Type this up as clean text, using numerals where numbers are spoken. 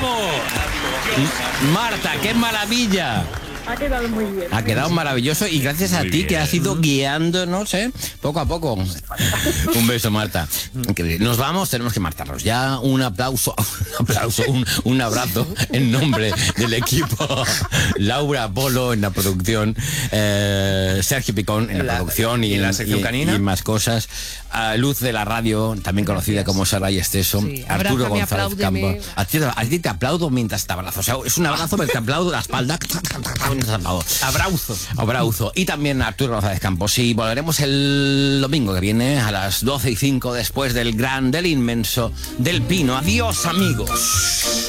¡Vamos! Marta, qué maravilla. Ha quedado muy bien. Ha quedado maravilloso y gracias a ti que has ido guiándonos, poco a poco. Un beso, Marta. Increíble. Nos vamos, tenemos que marcharnos. Ya un aplauso, un abrazo en nombre del equipo. Laura Polo en la producción, Sergio Picón en la producción y la sección canina. Y más cosas. Luz de la radio, también conocida como Sara y Esteso. Sí, Arturo abrázame, González Campo. apláudeme. A ti te aplaudo mientras te abrazo. O sea, es un abrazo, pero te aplaudo la espalda. Abrauzo. Y también Arturo González Campos. Y volveremos el domingo que viene a las 12:05 después del gran, del inmenso, del Pino. Adiós, amigos.